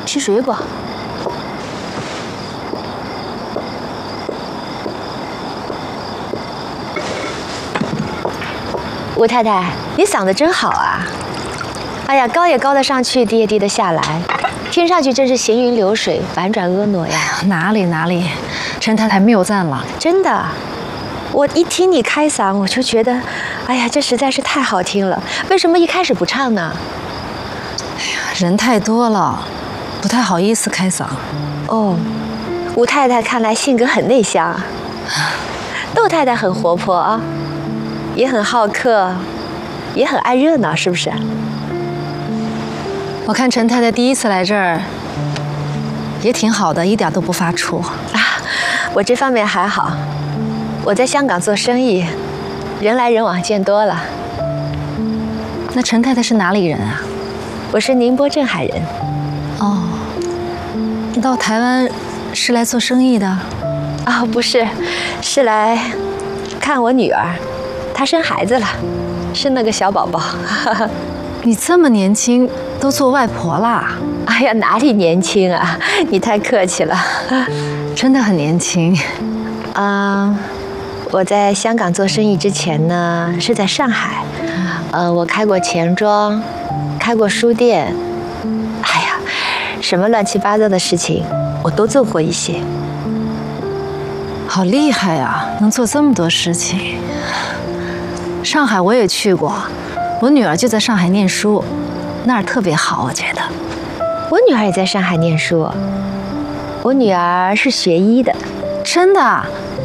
吃水果。吴太太，你嗓子真好啊！哎呀，高也高得上去，低也低得下来，听上去真是行云流水，婉转婀娜呀。 哪里，陈太太谬赞了。 真的，我一听你开嗓，我就觉得，哎呀，这实在是太好听了。为什么一开始不唱呢？ 人太多了，不太好意思开嗓。 哦，吴太太看来性格很内向啊。窦太太很活泼啊，也很好客，也很爱热闹，是不是？ 我看陈太太第一次来这儿，也挺好的，一点都不发怵啊。我这方面还好，我在香港做生意，人来人往见多了。 那陈太太是哪里人啊？ 我是宁波镇海人。 哦，你到台湾是来做生意的？ 啊，不是，是来看我女儿，她生孩子了，是那个小宝宝。 你这么年轻，都做外婆啦？ 哎呀，哪里年轻啊！你太客气了， 真的很年轻。 我在香港做生意之前呢，是在上海，我开过钱庄，开过书店，哎呀，什么乱七八糟的事情，我都做过一些。 好厉害呀，能做这么多事情。上海我也去过，我女儿就在上海念书，那儿特别好，我觉得。 我女儿也在上海念书，我女儿是学医的。 真的？